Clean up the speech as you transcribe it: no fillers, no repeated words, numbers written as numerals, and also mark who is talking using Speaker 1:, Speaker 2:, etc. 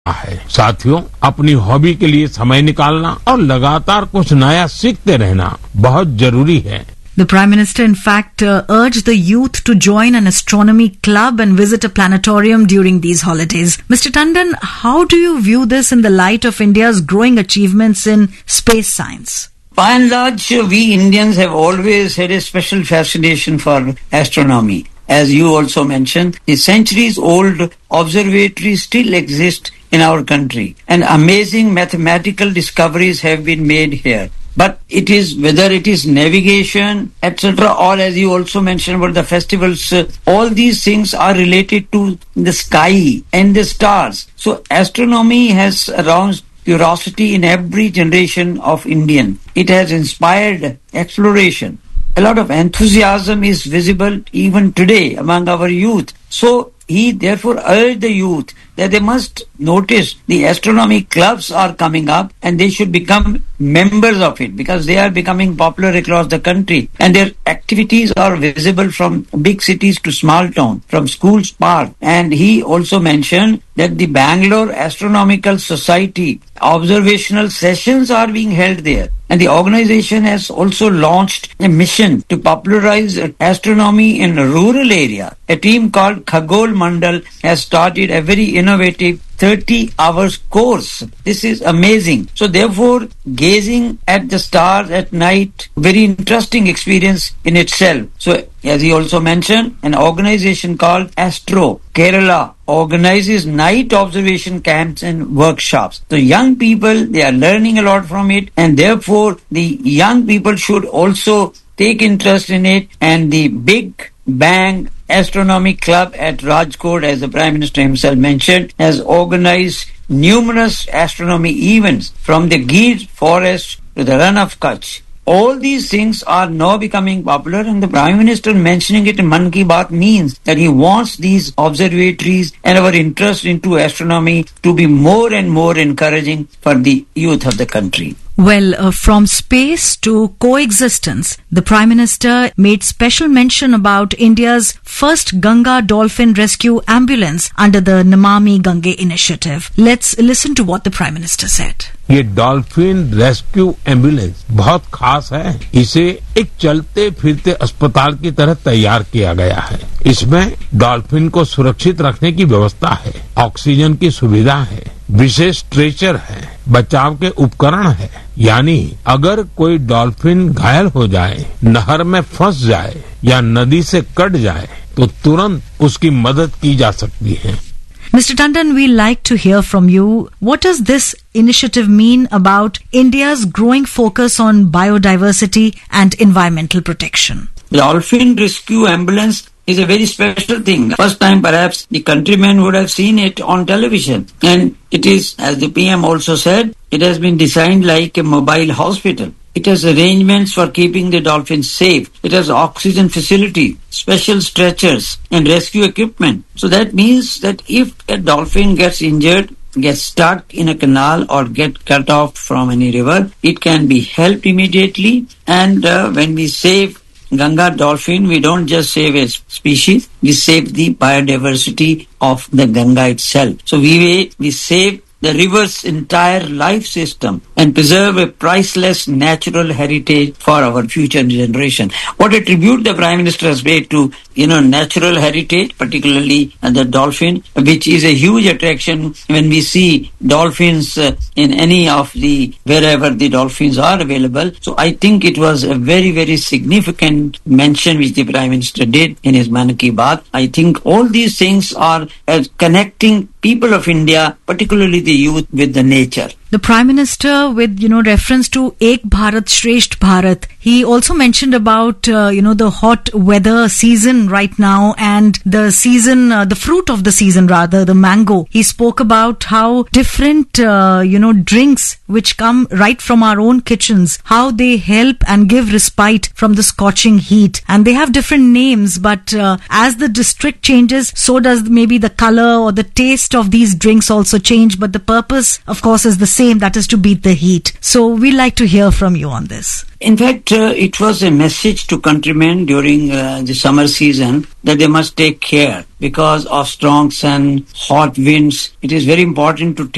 Speaker 1: है। साथियों, अपनी हॉबी के लिए समय निकालना और लगातार कुछ नया सीखते रहना बहुत जरूरी है।
Speaker 2: The Prime Minister, in fact, urged the youth to join an astronomy club and visit a planetarium during these holidays. Mr. Tandon, how do you view this in the light of India's growing achievements in space science?
Speaker 3: By and large, we Indians have always had a special fascination for astronomy. As you also mentioned, the centuries-old observatories still exist in our country, and amazing mathematical discoveries have been made here. But it is, whether it is navigation, etc., or as you also mentioned about the festivals, all these things are related to the sky and the stars. So astronomy has aroused curiosity in every generation of Indian. It has inspired exploration. A lot of enthusiasm is visible even today among our youth. So he therefore urged the youth that they must notice the astronomy clubs are coming up and they should become members of it, because they are becoming popular across the country and their activities are visible from big cities to small town, from schools, park. And he also mentioned that the Bangalore Astronomical Society observational sessions are being held there. And the organization has also launched a mission to popularize astronomy in a rural area. A team called Khagol Mandal has started a very innovative 30 hours course. This is amazing. So therefore, gazing at the stars at night, very interesting experience in itself. So as he also mentioned, an organization called Astro Kerala organizes night observation camps and workshops. So young people, they are learning a lot from it, and therefore the young people should also take interest in it. And the Big Bang Astronomy Club at Rajkot, as the Prime Minister himself mentioned, has organized numerous astronomy events, from the Gir forest to the Run of Kutch. All these things are now becoming popular, and the Prime Minister mentioning it in Mann Ki Baat means that he wants these observatories and our interest into astronomy to be more and more encouraging for the youth of the country.
Speaker 2: Well, from space to coexistence, the Prime Minister made special mention about India's first Ganga Dolphin Rescue Ambulance under the Namami Gange initiative. Let's listen to what the Prime Minister said.
Speaker 1: ये dolphin rescue ambulance बहुत खास है। इसे एक चलते फिरते अस्पताल की तरह तैयार किया गया है। इसमें डॉल्फिन को सुरक्षित रखने की व्यवस्था है, ऑक्सीजन की सुविधा है, विशेष स्ट्रेचर है, बचाव के उपकरण है। यानी अगर कोई डॉल्फिन घायल हो जाए, नहर में फंस जाए या नदी से कट जाए तो तुरंत उसकी मदद की जा सकती है।
Speaker 2: Mr. Tandon, we like to hear from you. What does this initiative mean about India's growing focus on biodiversity and environmental protection?
Speaker 3: The Dolphin Rescue Ambulance is a very special thing. First time perhaps the countrymen would have seen it on television. And it is, as the PM also said, it has been designed like a mobile hospital. It has arrangements for keeping the dolphins safe. It has oxygen facility, special stretchers and rescue equipment. So that means that if a dolphin gets injured, gets stuck in a canal or get cut off from any river, it can be helped immediately. And when we save Ganga dolphin, we don't just save a species, we save the biodiversity of the Ganga itself. So we save the river's entire life system and preserve a priceless natural heritage for our future generation. What a tribute the Prime Minister has paid to, natural heritage, particularly the dolphin, which is a huge attraction when we see dolphins in any of the, wherever the dolphins are available. So I think it was a very, very significant mention which the Prime Minister did in his Mann Ki Baat. I think all these things are connecting people of India, particularly the youth, with the nature.
Speaker 2: The Prime Minister, with, reference to Ek Bharat, Shresht Bharat, he also mentioned about, the hot weather season right now and the season, the fruit of the season rather, the mango. He spoke about how different, drinks which come right from our own kitchens, how they help and give respite from the scorching heat. And they have different names, but as the district changes, so does maybe the color or the taste of these drinks also change. But the purpose, of course, is the same, that is to beat the heat. So we like to hear from you on this.
Speaker 3: In fact, it was a message to countrymen during the summer season that they must take care because of strong sun, hot winds. It is very important to